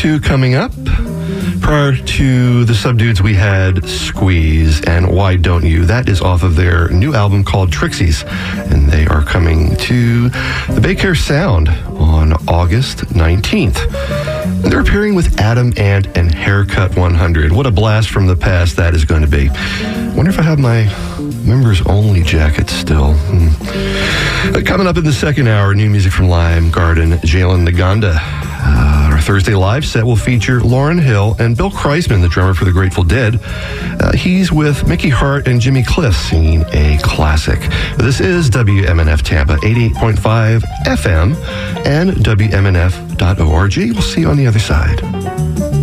2 coming up. Prior to the Subdudes, we had Squeeze and Why Don't You? That is off of their new album called Trixies, and they are coming to the Baycare Sound on August 19th. And they're appearing with Adam Ant and Haircut 100. What a blast from the past that is going to be. Wonder if I have my members-only jacket still. Coming up in the second hour, new music from Lime Garden, Jalen Naganda. Our Thursday live set will feature Lauryn Hill and Bill Kreisman, the drummer for the Grateful Dead. He's with Mickey Hart and Jimmy Cliff singing a classic. This is WMNF Tampa, 88.5 FM and WMNF.org. We'll see you on the other side.